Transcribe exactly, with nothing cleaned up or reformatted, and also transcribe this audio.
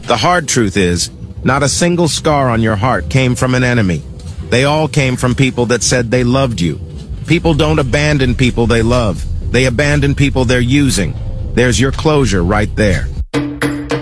The hard truth is, not a single scar on your heart came from an enemy. They all came from people that said they loved you. People don't abandon people they love. They abandon people they're using. There's your closure right there.